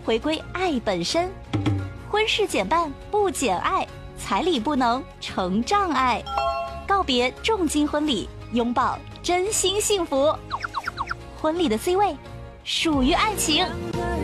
回归爱本身。婚事减半不减爱，彩礼不能成障碍。告别重金婚礼，拥抱真心幸福。婚礼的 C 位属于爱情。